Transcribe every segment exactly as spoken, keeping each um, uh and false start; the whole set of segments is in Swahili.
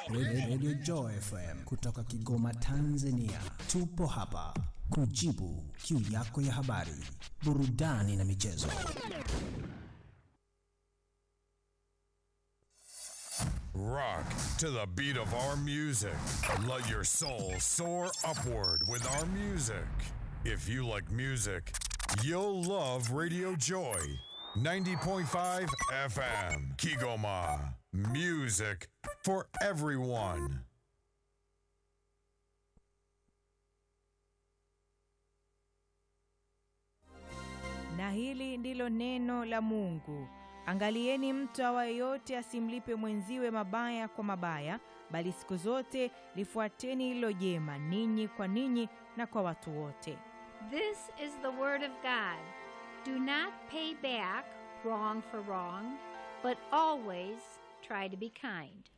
Radio Joy F M kutoka Kigoma, Tanzania. Tupo hapa kujibu kiu yako ya habari, burudani na michezo. Rock to the beat of our music. Let your soul soar upward with our music. If you like music, you'll love Radio Joy ninety point five F M. Kigoma. Music for everyone. Na hili ndilo neno la Mungu. Angalieni mtu awaye yote asimlipe mwenziwe mabaya kwa mabaya, bali siku zote lifuateni hilo jema, ninyi kwa ninyi na kwa watu wote. This is the word of God. Do not pay back wrong for wrong, but always try to be kind.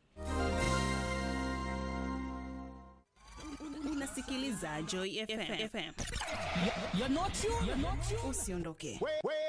Unasikiliza Joy F M. You're not you. You're not you. Usiondoke. Wait, wait.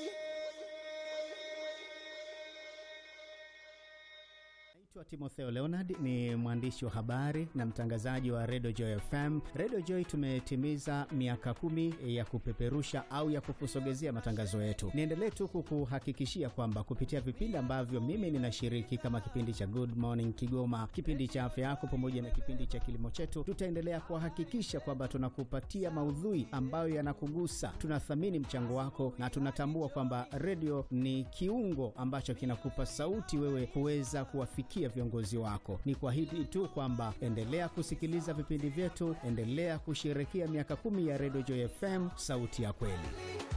Naitwa Timotheo Leonard, ni mwandishi wa habari na mtangazaji wa Radio Joy F M. Radio Joy tumetimiza miaka kumi ya kupeperusha au ya kukusogezea matangazo yetu. Niendelee tu kukuhakikishia kwamba kupitia vipindi ambavyo mimi ninashiriki kama kipindi cha Good Morning Kigoma, kipindi cha afya yako pamoja na kipindi cha kilimo chetu, tutaendelea kuhakikisha kwamba tunakupatia maudhui ambayo yanakugusa. Tunathamini mchango wako na tunatambua kwamba radio ni kiungo ambacho kinakupa sauti wewe kuweza kuwafikia viongozi wako. Ni kwa hili tu kwamba endelea kusikiliza vipindi vyetu, endelea kusherehekea miaka kumi ya Radio Joy F M, sauti ya kweli.